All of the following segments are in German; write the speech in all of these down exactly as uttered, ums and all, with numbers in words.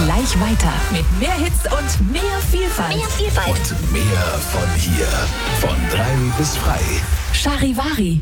gleich weiter mit mehr Hits und mehr Vielfalt. Mehr Vielfalt. Und mehr von hier. Von drei bis frei. Charivari.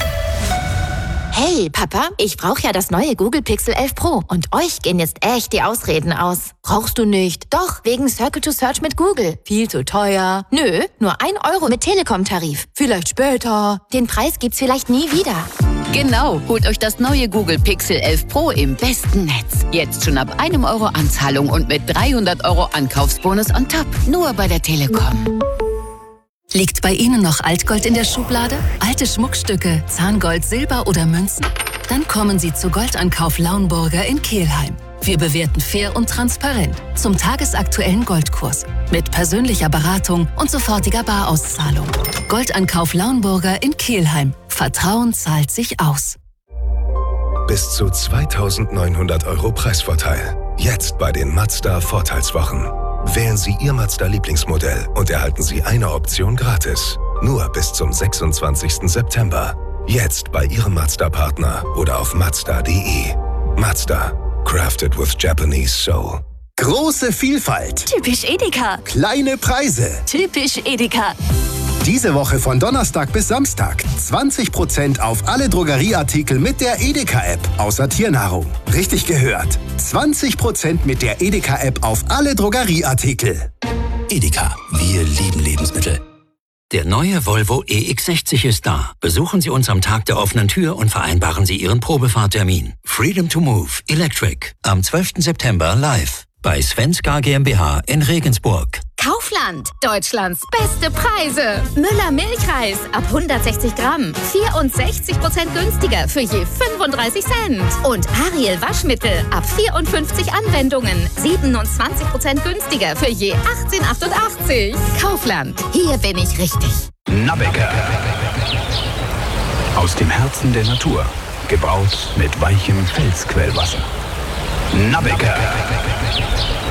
Hey, Papa, ich brauche ja das neue Google Pixel elf Pro. Und euch gehen jetzt echt die Ausreden aus. Brauchst du nicht? Doch, wegen Circle to Search mit Google. Viel zu teuer. Nö, nur ein Euro mit Telekom-Tarif. Vielleicht später. Den Preis gibt's vielleicht nie wieder. Genau, holt euch das neue Google Pixel elf Pro im besten Netz. Jetzt schon ab einem Euro Anzahlung und mit dreihundert Euro Ankaufsbonus on top. Nur bei der Telekom. Liegt bei Ihnen noch Altgold in der Schublade? Alte Schmuckstücke, Zahngold, Silber oder Münzen? Dann kommen Sie zu Goldankauf Lauenburger in Kelheim. Wir bewerten fair und transparent zum tagesaktuellen Goldkurs mit persönlicher Beratung und sofortiger Barauszahlung. Goldankauf Lauenburger in Kelheim. Vertrauen zahlt sich aus. Bis zu zweitausendneunhundert Euro Preisvorteil. Jetzt bei den Mazda Vorteilswochen. Wählen Sie Ihr Mazda-Lieblingsmodell und erhalten Sie eine Option gratis. Nur bis zum sechsundzwanzigsten September. Jetzt bei Ihrem Mazda-Partner oder auf mazda punkt de. Mazda. Crafted with Japanese soul. Große Vielfalt. Typisch Edeka. Kleine Preise. Typisch Edeka. Diese Woche von Donnerstag bis Samstag zwanzig Prozent auf alle Drogerieartikel mit der Edeka-App, außer Tiernahrung. Richtig gehört. zwanzig Prozent mit der Edeka-App auf alle Drogerieartikel. Edeka, wir lieben Lebensmittel. Der neue Volvo E X sechzig ist da. Besuchen Sie uns am Tag der offenen Tür und vereinbaren Sie Ihren Probefahrtermin. Freedom to Move Electric am zwölften September live bei Svenska GmbH in Regensburg. Kaufland, Deutschlands beste Preise. Müller Milchreis ab hundertsechzig Gramm, vierundsechzig Prozent günstiger für je fünfunddreißig Cent. Und Ariel Waschmittel ab vierundfünfzig Anwendungen, siebenundzwanzig Prozent günstiger für je achtzehn Komma achtundachtzig. Kaufland, hier bin ich richtig. Nabbecker. Aus dem Herzen der Natur, gebraut mit weichem Felsquellwasser. Nabbecker.